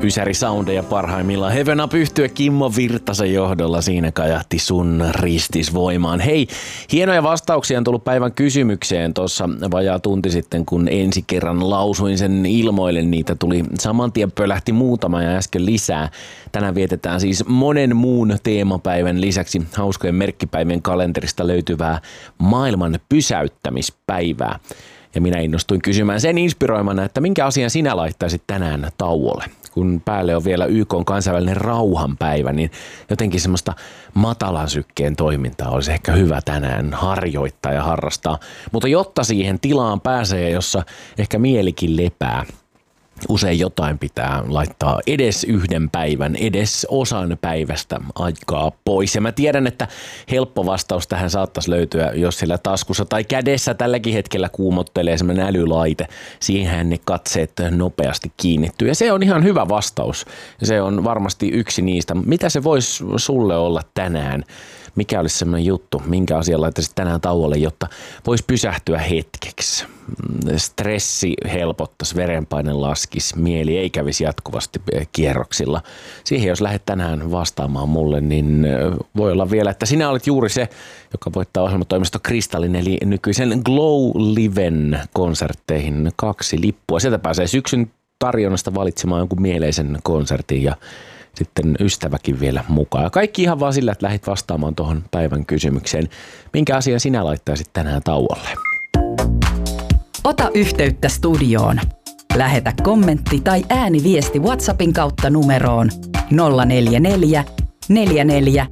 Ysäri-soundeja parhaimmillaan. Heaven Up -yhtye Kimmo Virtasen johdolla siinä kajahti Sun ristis voimaan. Hei, hienoja vastauksia on tullut päivän kysymykseen tuossa vajaa tunti sitten, kun ensi kerran lausuin sen ilmoille. Niitä tuli saman tien pölähti muutama ja äsken lisää. Tänään vietetään siis monen muun teemapäivän lisäksi hauskojen merkkipäivien kalenterista löytyvää maailman pysäyttämispäivää. Ja minä innostuin kysymään sen inspiroimana, että minkä asian sinä laittaisit tänään tauolle. Kun päälle on vielä YK:n kansainvälinen rauhanpäivä, niin jotenkin semmoista matalan sykkeen toimintaa olisi ehkä hyvä tänään harjoittaa ja harrastaa. Mutta jotta siihen tilaan pääsee, jossa ehkä mielikin lepää, usein jotain pitää laittaa edes yhden päivän, edes osan päivästä aikaa pois. Ja mä tiedän, että helppo vastaus tähän saattaisi löytyä, jos siellä taskussa tai kädessä tälläkin hetkellä kuumottelee semmoinen älylaite. Siihen ne katseet nopeasti kiinnittyy. Ja se on ihan hyvä vastaus. Se on varmasti yksi niistä. Mitä se voisi sulle olla tänään? Mikä olisi semmoinen juttu, minkä asian laittaisit tänään tauolle, jotta voisi pysähtyä hetkeksi? Stressi helpottaisi, verenpaine laskisi, mieli ei kävisi jatkuvasti kierroksilla. Siihen jos lähdet tänään vastaamaan mulle, niin voi olla vielä, että sinä olet juuri se, joka voittaa ohjelmatoimisto Kristallin eli nykyisen Glow Liven konsertteihin 2 lippua. Sieltä pääsee syksyn tarjonnasta valitsemaan jonkun mieleisen konsertin ja sitten ystäväkin vielä mukaan. Kaikki ihan vaan sillä, että lähdit vastaamaan tuohon päivän kysymykseen. Minkä asian sinä laittaisit tänään tauolle? Ota yhteyttä studioon. Lähetä kommentti tai ääniviesti WhatsAppin kautta numeroon 044 44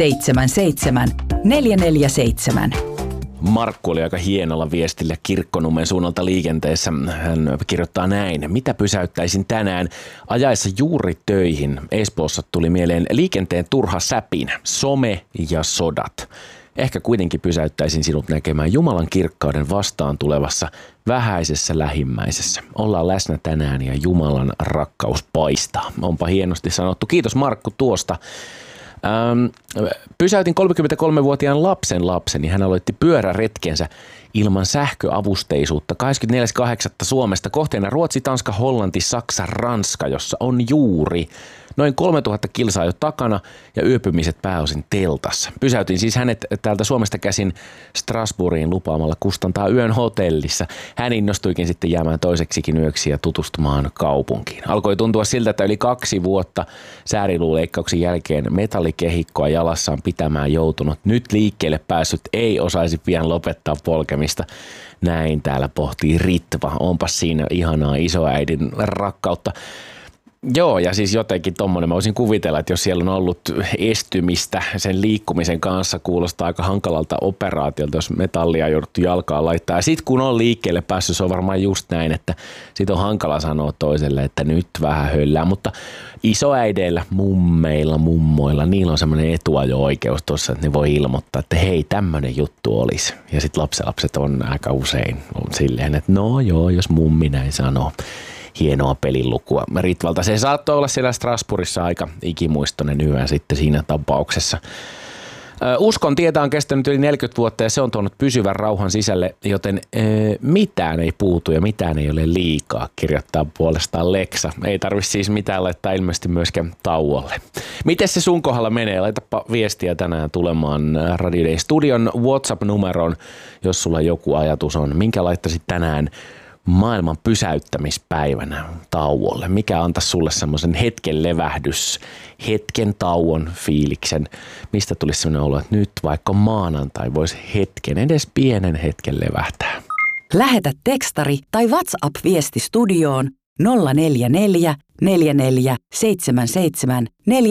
77 447. Markku oli aika hienolla viestillä Kirkkonummen suunnalta liikenteessä. Hän kirjoittaa näin. Mitä pysäyttäisin tänään ajaessa juuri töihin? Espoossa tuli mieleen liikenteen turha säpinä, some ja sodat. Ehkä kuitenkin pysäyttäisin sinut näkemään Jumalan kirkkauden vastaan tulevassa vähäisessä lähimmäisessä. Ollaan läsnä tänään ja Jumalan rakkaus paistaa. Onpa hienosti sanottu. Kiitos Markku tuosta. Pysäytin 33-vuotiaan lapseni. Hän aloitti pyöräretkensä ilman sähköavusteisuutta 24.8. Suomesta kohteena Ruotsi, Tanska, Hollanti, Saksa, Ranska, jossa on juuri noin 3000 kilsaa jo takana ja yöpymiset pääosin teltassa. Pysäytin siis hänet täältä Suomesta käsin Strasbourgiin lupaamalla kustantaa yön hotellissa. Hän innostuikin sitten jäämään toiseksikin yöksi ja tutustumaan kaupunkiin. Alkoi tuntua siltä, että yli 2 vuotta sääriluuleikkauksen jälkeen metallikehikkoa jalassaan pitämään joutunut, nyt liikkeelle päässyt ei osaisi pian lopettaa polkemista. Näin täällä pohtii Ritva. Onpas siinä ihanaa isoäidin rakkautta. Joo, ja siis jotenkin tommonen, mä voisin kuvitella, että jos siellä on ollut estymistä sen liikkumisen kanssa, kuulostaa aika hankalalta operaatiolta, jos metallia on jouduttu jalkaan laittaa. Ja sit kun on liikkeelle päässyt, se on varmaan just näin, että sit on hankala sanoa toiselle, että nyt vähän höllää. Mutta isoäideillä, mummeilla, mummoilla, niillä on semmoinen etuajo-oikeus tuossa, että ne voi ilmoittaa, että hei, tämmönen juttu olisi. Ja sit lapset on aika usein silleen, että no joo, jos mummi näin sanoo. Hienoa pelilukua Ritvalta. Se saattoi olla siellä Strasbourgissa aika ikimuistoinen yö sitten siinä tapauksessa. Uskon tietä on kestänyt yli 40 vuotta ja se on tuonut pysyvän rauhan sisälle, joten mitään ei puutu ja mitään ei ole liikaa, kirjoittaa puolestaan Leksa. Ei tarvitse siis mitään laittaa ilmeisesti myöskään tauolle. Miten se sun kohdalla menee? Laitapa viestiä tänään tulemaan Radio Day Studion WhatsApp-numeroon, jos sulla joku ajatus on. Minkä laittaisit tänään maailman pysäyttämispäivänä tauolle? Mikä antaisi sulle semmoisen hetken levähdys, hetken tauon fiiliksen? Mistä tulisi semmoinen olo, että nyt vaikka maanantai voisi hetken, edes pienen hetken levähtää? Lähetä tekstari tai WhatsApp-viesti studioon 044 44 77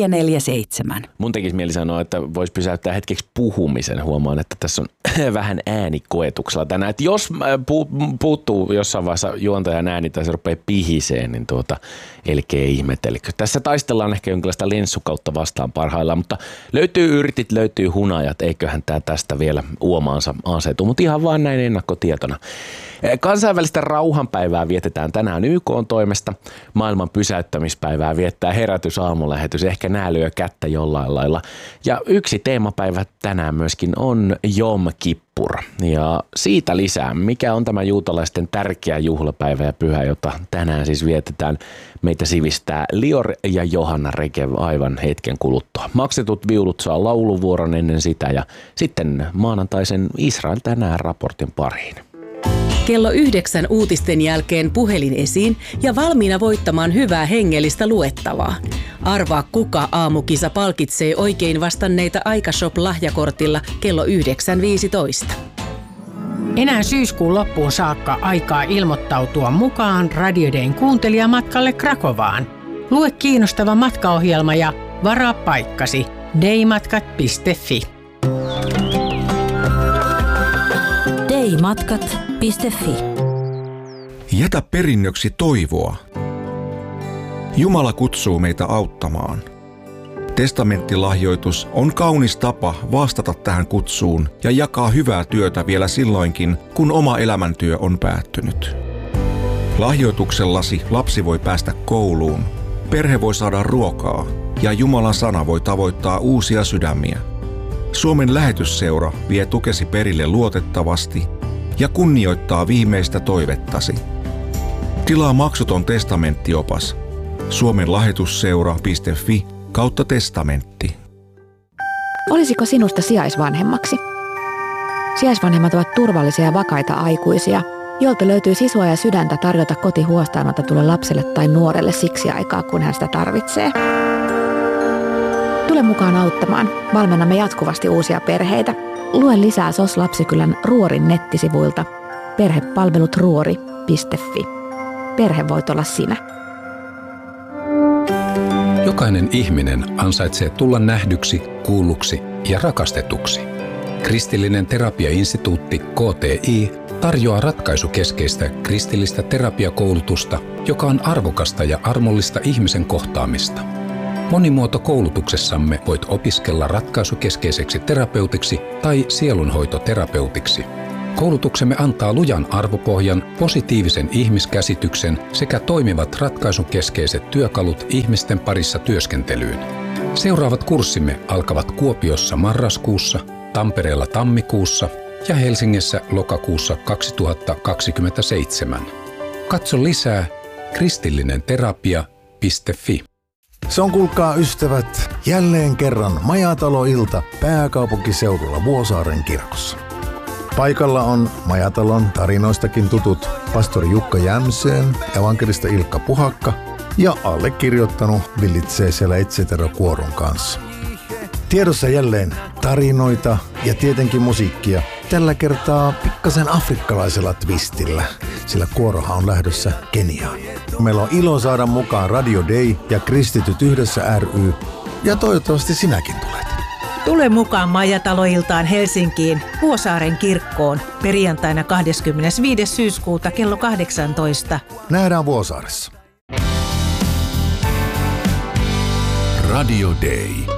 447. Mun tekisi mieli sanoa, että voisi pysäyttää hetkeksi puhumisen. Huomaan, että tässä on vähän äänikoetuksella tänään. Että jos puuttuu jossain vaiheessa juontajan ääni tai se rupeaa pihiseen, niin elkeä ihmetelkö. Tässä taistellaan ehkä jonkinlaista lenssukautta vastaan parhaillaan, mutta löytyy yrtit, löytyy hunajat. Eiköhän tää tästä vielä uomaansa asetu, mutta ihan vaan näin ennakkotietona. Kansainvälistä rauhanpäivää vietetään tänään YK:n toimesta. Maailman pysäyttämispäivää viettää Herätys aamulähetys. se ehkä nää lyö kättä jollain lailla. Ja yksi teemapäivä tänään myöskin on Jom Kippur. Ja siitä lisää, mikä on tämä juutalaisten tärkeä juhlapäivä ja pyhä, jota tänään siis vietetään. Meitä sivistää Lior ja Johanna Rekev aivan hetken kuluttua. Maksetut viulut saa lauluvuoron ennen sitä ja sitten maanantaisen Israel tänään raportin pariin. Kello 9 uutisten jälkeen puhelin esiin ja valmiina voittamaan hyvää hengellistä luettavaa. Arvaa, kuka aamukisa palkitsee oikein vastanneita Aikashop-lahjakortilla kello 9.15. Enää syyskuun loppuun saakka aikaa ilmoittautua mukaan Radio Dayn kuuntelijamatkalle Krakovaan. Lue kiinnostava matkaohjelma ja varaa paikkasi daymatkat.fi. daymatkat.fi. Jätä perinnöksi toivoa. Jumala kutsuu meitä auttamaan. Testamenttilahjoitus on kaunis tapa vastata tähän kutsuun ja jakaa hyvää työtä vielä silloinkin, kun oma elämäntyö on päättynyt. Lahjoituksellasi lapsi voi päästä kouluun, perhe voi saada ruokaa ja Jumalan sana voi tavoittaa uusia sydämiä. Suomen lähetysseura vie tukesi perille luotettavasti ja kunnioittaa viimeistä toivettasi. Tilaa maksuton testamenttiopas suomenlahetusseura.fi/testamentti. Olisiko sinusta sijaisvanhemmaksi? Sijaisvanhemmat ovat turvallisia ja vakaita aikuisia, joilta löytyy sisua ja sydäntä tarjota koti huostaanotetulle lapselle tai nuorelle siksi aikaa, kun hän sitä tarvitsee. Tule mukaan auttamaan. Valmennamme jatkuvasti uusia perheitä. Lue lisää SOS Lapsikylän Ruorin nettisivuilta perhepalvelutruori.fi. Perhe voit olla sinä. Jokainen ihminen ansaitsee tulla nähdyksi, kuulluksi ja rakastetuksi. Kristillinen terapiainstituutti KTI tarjoaa ratkaisukeskeistä kristillistä terapiakoulutusta, joka on arvokasta ja armollista ihmisen kohtaamista. Monimuotokoulutuksessamme voit opiskella ratkaisukeskeiseksi terapeutiksi tai sielunhoitoterapeutiksi. Koulutuksemme antaa lujan arvopohjan, positiivisen ihmiskäsityksen sekä toimivat ratkaisukeskeiset työkalut ihmisten parissa työskentelyyn. Seuraavat kurssimme alkavat Kuopiossa marraskuussa, Tampereella tammikuussa ja Helsingissä lokakuussa 2027. Katso lisää kristillinenterapia.fi. Se on, kuulkaa ystävät, jälleen kerran Majatalo-ilta pääkaupunkiseudulla Vuosaaren kirkossa. Paikalla on Majatalon tarinoistakin tutut pastori Jukka Jämseen, evankelista Ilkka Puhakka ja allekirjoittanut villitsee siellä Etsetero-kuoron kanssa. Tiedossa jälleen tarinoita ja tietenkin musiikkia. Tällä kertaa pikkasen afrikkalaisella twistillä, sillä kuorohan on lähdössä Keniaan. Meillä on ilo saada mukaan Radio Day ja Kristityt yhdessä ry, ja toivottavasti sinäkin tulet. Tule mukaan Majatalo-iltaan Helsinkiin Vuosaaren kirkkoon perjantaina 25. syyskuuta kello 18. Nähdään Vuosaaressa. Radio Day.